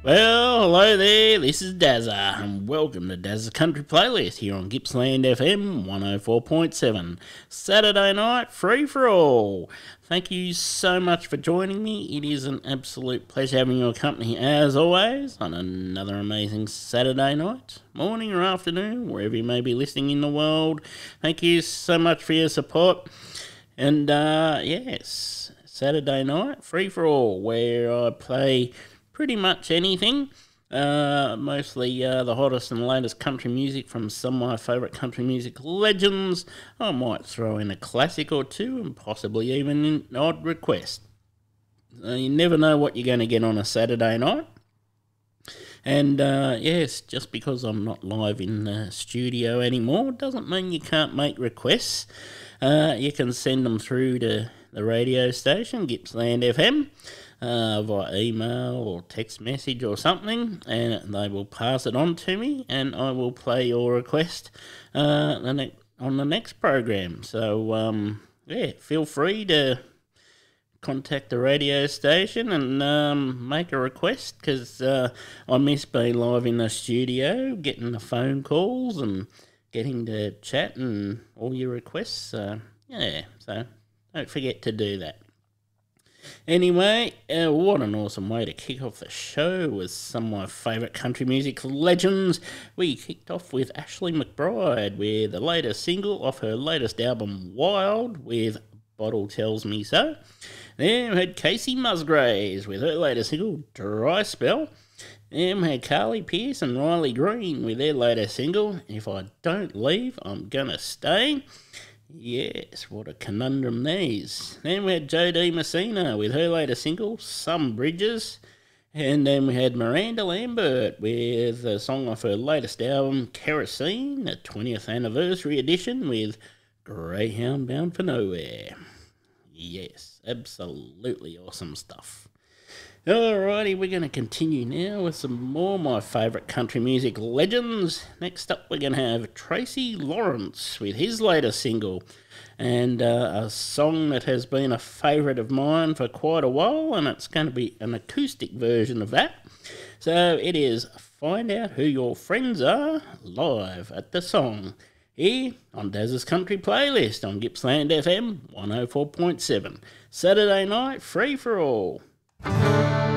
Well, hello there, this is Dazza, and welcome to Dazza's Country Playlist here on Gippsland FM 104.7. Saturday night, free for all. Thank you so much for joining me. It is an absolute pleasure having your company as always on another amazing Saturday night, morning or afternoon, wherever you may be listening in the world. Thank you so much for your support. And yes, Saturday night, free for all, where I play pretty much anything. Mostly the hottest and latest country music from some of my favourite country music legends. I might throw in a classic or two and possibly even an odd request. You never know what you're going to get on a Saturday night. And yes, just because I'm not live in the studio anymore doesn't mean you can't make requests. You can send them through to the radio station, Gippsland FM, via email or text message or something, and they will pass it on to me, and I will play your request on the next program. So, yeah, feel free to contact the radio station and make a request, because I miss being live in the studio, getting the phone calls and getting to chat and all your requests. Yeah, so don't forget to do that. Anyway, what an awesome way to kick off the show with some of my favourite country music legends. We kicked off with Ashley McBryde with the latest single off her latest album, Wild, with Bottle Tells Me So. Then we had Casey Musgraves with her latest single, Dry Spell. Then we had Carly Pearce and Riley Green with their latest single, If I Don't Leave, I'm Gonna Stay. Yes, what a conundrum these. Then we had Jodie Messina with her latest single, Some Bridges. And then we had Miranda Lambert with a song off her latest album, Kerosene, the 20th anniversary edition with Greyhound Bound for Nowhere. Yes, absolutely awesome stuff. Alrighty, we're going to continue now with some more of my favourite country music legends. Next up, we're going to have Tracy Lawrence with his latest single, and a song that has been a favourite of mine for quite a while, and it's going to be an acoustic version of that. So it is Find Out Who Your Friends Are, live at the Song, here on Daz's Country Playlist on Gippsland FM 104.7. Saturday night, free for all.